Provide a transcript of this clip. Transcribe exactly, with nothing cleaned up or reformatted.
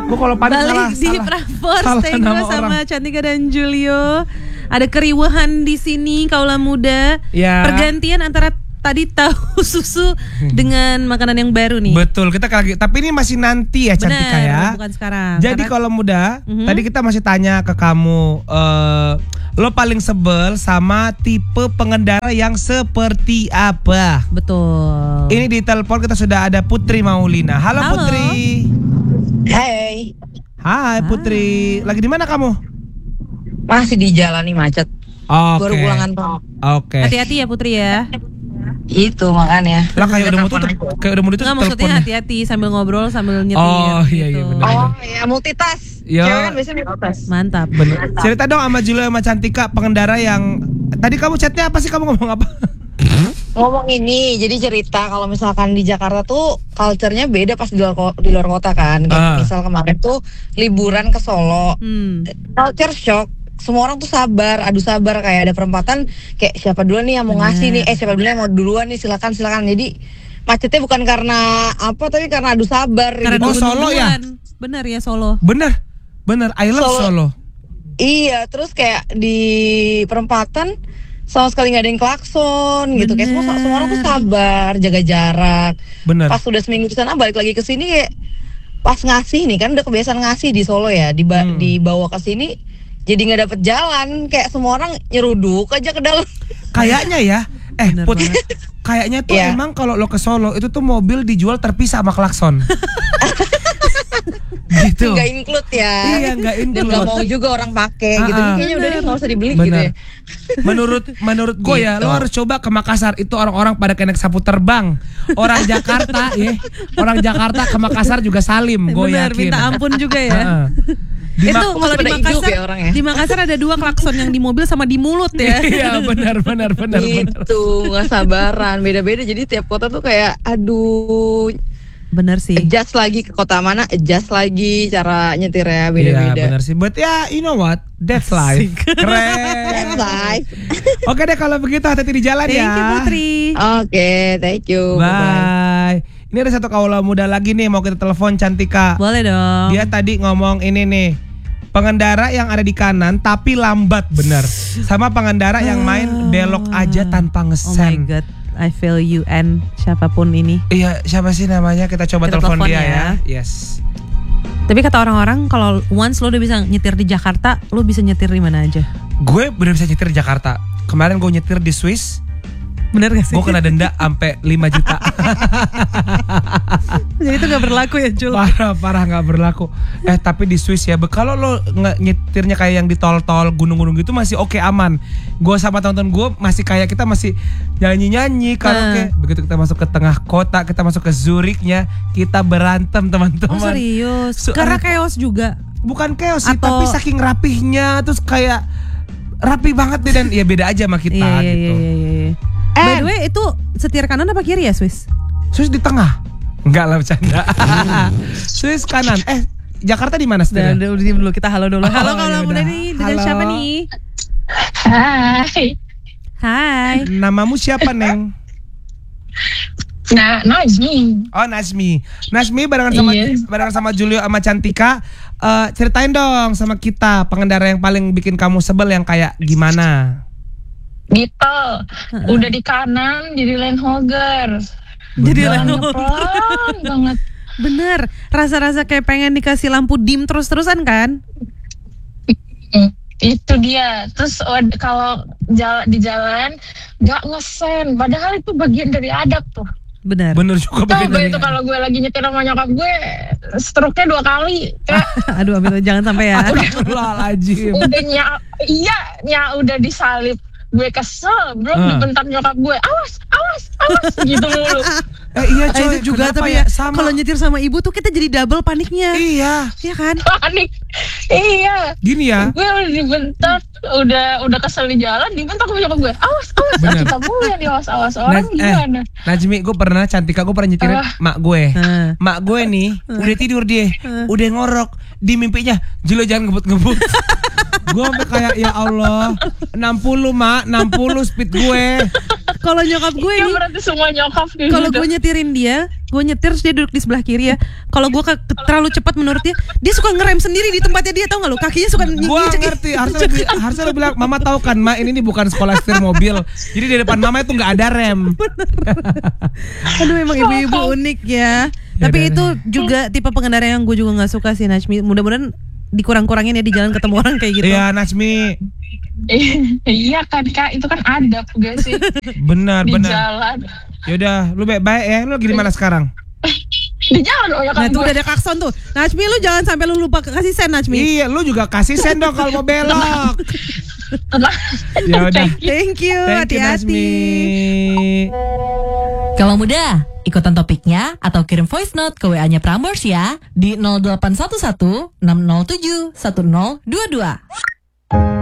Gue kalau panik Balik salah, di salah, Prambors, salah thank you nama sama orang. Cantika dan Julio. Ada keriuhan di sini kaula muda. Ya. Pergantian antara tadi tahu susu dengan makanan yang baru nih. Betul, kita lagi. Tapi ini masih nanti ya Cantika Benar, ya. bukan sekarang. Jadi Karena- kalau muda, Mhm. tadi kita masih tanya ke kamu, eh, lo paling sebel sama tipe pengendara yang seperti apa? Betul. Ini di telepon kita sudah ada Putri Maulina. Halo, Halo. Putri. Hai, Hai Putri. Lagi di mana kamu? masih di jalan nih macet. Oke. Baru pulang kantor. Oke. Hati-hati ya Putri ya. Itu makanya. Lah kayak udah mau tutup, kayak udah mau tutup Nggak, maksudnya teleponnya. hati-hati sambil ngobrol sambil nyetir. Oh, iya, iya, gitu. benar. Oh ya multitask. Ya. Cewek kan biasanya multitask. Mantap. Bener. Cerita dong sama Julio sama Cantika pengendara yang tadi kamu chatnya apa sih, kamu ngomong apa? Ngomong ini, jadi cerita kalau misalkan di Jakarta tuh culture-nya beda pas di luar, ko- di luar kota kan. Kayak Ah. misal kemarin tuh liburan ke Solo. Hmm. Culture shock. Semua orang tuh sabar, adu sabar, kayak ada perempatan kayak siapa duluan nih yang mau ngasih nih, eh siapa duluan yang mau duluan nih, silakan silakan. Jadi macetnya bukan karena apa tapi karena adu sabar Karena gitu. Oh, Solo ya? duluan. Bener ya Solo. Bener, bener. I love Solo. Solo. Iya, terus kayak di perempatan sama sekali nggak ada yang klakson gitu. Kayak semua, semua orang tuh sabar, jaga jarak. Bener. Pas udah seminggu di sana balik lagi ke sini kayak pas ngasih nih kan udah kebiasaan ngasih di Solo ya, diba Hmm. dibawa ke sini jadi nggak dapet jalan, kayak semua orang nyeruduk aja ke dalam. Kayaknya ya. Eh, Bener Put, banget. kayaknya tuh Iya. emang kalau lo ke Solo itu tuh mobil dijual terpisah sama klakson. Gitu. Nggak include ya. Iya, nggak Dan include. nggak mau juga orang pakai Ah, gitu. ah. Jadi kayaknya udah deh nggak usah dibeli gitu Bener. ya. Menurut menurut gue ya, Gitu. lo harus coba ke Makassar. Itu orang-orang pada kena sapu terbang. Orang Jakarta ya, orang Jakarta ke Makassar juga salim, gue Bener, yakin. minta ampun juga ya. Heeh. Di Itu Ma- kalau di pada hidup Makassar, ya orangnya. di Makassar ada dua klakson yang di mobil sama di mulut ya. Iya, benar benar benar benar. Gitu, nggak sabaran, beda-beda. Jadi tiap kota tuh kayak aduh, Bener sih. adjust lagi ke kota mana, adjust lagi cara nyetirnya Iya, beda-beda. benar sih. But ya, you know what? That's life. Keren. That's life. Oke deh kalau begitu, hati-hati di jalan Thank ya. you Putri. Oke, thank you. Bye. Ini ada satu kaula muda lagi nih, mau kita telepon Cantika. Boleh dong. Dia tadi ngomong ini nih, pengendara yang ada di kanan tapi lambat, benar. Sama pengendara yang main belok aja tanpa Oh my ngesen. god, I feel you and siapapun ini. Iya, siapa sih namanya? Kita coba Kita telepon telepon dia ya. ya. Yes. Tapi kata orang-orang kalau once lo udah bisa nyetir di Jakarta, lo bisa nyetir di mana aja. Gue bener bisa nyetir di Jakarta. Kemarin gue nyetir di Swiss, Bener gak sih? gue kena denda sampai lima juta. Jadi itu gak berlaku ya Jul. Parah, parah nggak berlaku. Eh tapi di Swiss ya, be- kalau lo nge- nyetirnya kayak yang di tol-tol gunung-gunung gitu masih oke, aman. Gue sama teman-teman gue masih kayak kita masih nyanyi-nyanyi karaoke. Begitu kita masuk ke tengah kota, kita masuk ke Zurichnya, kita berantem Oh teman-teman. serius? So- Karena chaos juga. Bukan chaos sih, Atau- tapi saking rapihnya, terus kayak rapi banget nih, dan ya beda aja sama kita Iya, iya, gitu. iya, iya, iya. By the way itu setir kanan apa kiri ya Swiss? Swiss di tengah. Enggak lah, bercanda. Swiss kanan. Eh, Jakarta di mana Udah, setirnya? udah, udah dulu kita halo dulu. Halo Oh, kalau yaudah. muda nih, dengan Halo. siapa nih? Hai. Hai. Namamu siapa, Neng? Nah, Najmi. Oh, Nasmi. Nasmi barengan sama Iya. barengan sama Julio sama Cantika. Eh, ceritain dong sama kita pengendara yang paling bikin kamu sebel yang kayak gimana? Gitu. Udah di kanan jadi Land Rover. Jadi Jalannya Land Rover. pelan banget. Bener, rasa-rasa kayak pengen dikasih lampu dim terus-terusan kan? Mm, Itu dia. Terus wad- kalau jala- di jalan gak ngesen. Padahal itu bagian dari adab tuh. Bener. Bener juga bagian Coba dari- itu kalau gue lagi nyetir sama nyokap gue, stroke-nya dua kali. Kayak Aduh, amin, jangan sampai ya. Astagfirullahaladzim. udah nya, iya, nya udah disalip. Gue kesel, bro, Ah. dibentak nyokap gue. Awas, awas, awas, gitu mulu. Eh iya Ah, coy, itu juga kenapa tapi ya? ya, Sama. kalau nyetir sama ibu tuh kita jadi double paniknya. Iya, Iya kan? Panik. Iya. gini ya. Gue udah dibentak, udah udah kesel di jalan, dibentak sama nyokap gue. Awas, awas, Bener. kita mulu yang diawas-awas orang Nah, eh, gimana? Najmi, gue pernah, Cantika, gue pernah nyetirin Ah. mak gue. Ah. Mak gue nih udah tidur dia, udah ngorok di mimpinya. Jilo jangan ngebut-ngebut. Gue sampai kayak ya Allah, enam puluh mak, enam puluh speed gue. Kalau nyokap gue Ya nih, berarti semua nyokap kayak kalau gitu. gue nyetirin dia, gue nyetir terus dia duduk di sebelah kiri ya. Kalau gue ke- terlalu cepat menurut dia, dia suka ngerem sendiri di tempatnya dia, tau gak lo? Kakinya suka Gua nginjek. ngerti, harusnya lebih, harusnya lo bilang, Mama tahu kan, Ma, ini nih bukan sekolah setir mobil. Jadi di depan Mama itu nggak ada rem. Aduh, emang ibu-ibu unik ya. Tapi Ya, itu juga tipe pengendara yang gue juga nggak suka sih, Najmi. Mudah-mudahan dikurang-kurangin ya di jalan ketemu orang kayak gitu. Iya, Najmi. Iya kan Kak, itu kan adab gak sih Benar, di benar. jalan. Yaudah, lu baik-baik ya. Lu lagi di mana sekarang? Di jalan oh ya Nah kan itu gue. udah ada klakson tuh. Najmi, lu jangan sampai lu lupa kasih sen, Najmi. Iya, lu juga kasih sen dong kalau mau belok. Ya udah. Thank you, Thank you, hati-hati. Najmi. Kalau mudah, ikutan topiknya atau kirim voice note ke W A-nya Prambors ya di nol delapan satu satu enam nol tujuh satu nol dua dua.